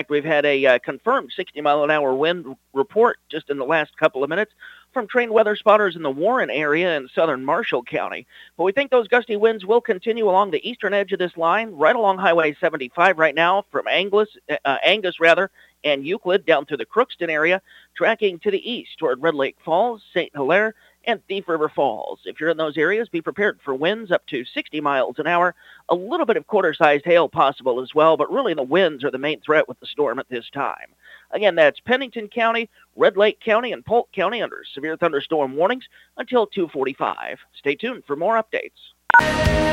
fact, we've had a confirmed 60-mile-an-hour wind report just in the last couple of minutes from trained weather spotters in the Warren area in southern Marshall County. But we think those gusty winds will continue along the eastern edge of this line, right along Highway 75 right now from Angus, and Euclid down through the Crookston area, tracking to the east toward Red Lake Falls, St. Hilaire, and Thief River Falls. If you're in those areas, be prepared for winds up to 60 miles an hour. A little bit of quarter-sized hail possible as well, but really the winds are the main threat with the storm at this time. Again, that's Pennington County, Red Lake County, and Polk County under severe thunderstorm warnings until 2:45. Stay tuned for more updates.